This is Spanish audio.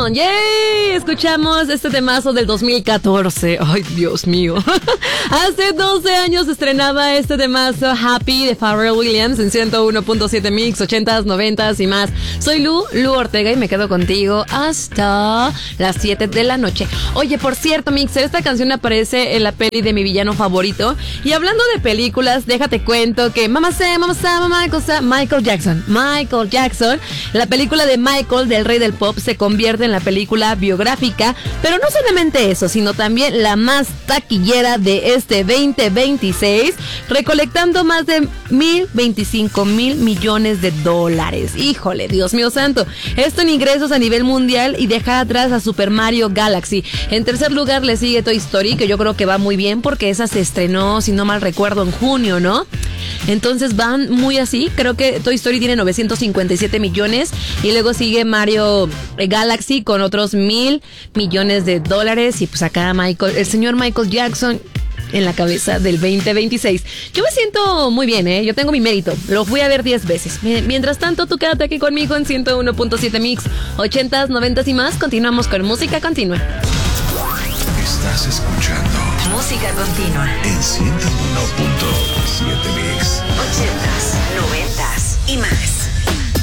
Jackson. ¡Yay! Escuchamos este temazo del 2014. ¡Ay, Dios mío! Hace 12 años estrenaba este temazo Happy de Pharrell Williams en 101.7 Mix, 80s, 90s y más. Soy Lu Ortega y me quedo contigo hasta las 7 de la noche. Oye, por cierto, Mixer, esta canción aparece en la peli de mi villano favorito. Y hablando de películas, déjate cuento que Michael Jackson, la película de Michael, del rey del pop, se convierte en la película biográfica, pero no solamente eso, sino también la más taquillera de este 2026, recolectando más de 1,025,000 millones de dólares. Híjole, Dios mío santo. Esto en ingresos a nivel mundial y deja atrás a Super Mario Galaxy. En tercer lugar le sigue Toy Story, que yo creo que va muy bien porque esa se estrenó, si no mal recuerdo, en junio, ¿no? Entonces van muy así. Creo que Toy Story tiene 957 millones y luego sigue Mario Galaxy con otros 1,000 millones de dólares. Y pues acá el señor Michael Jackson en la cabeza del 2026. Yo me siento muy bien, ¿eh? Yo tengo mi mérito. Lo fui a ver 10 veces. Mientras tanto, tú quédate aquí conmigo en 101.7 Mix, 80s, 90s y más. Continuamos con Música Continua. Estás escuchando Música Continua en 101.7 Mix, 80s, 90s y más.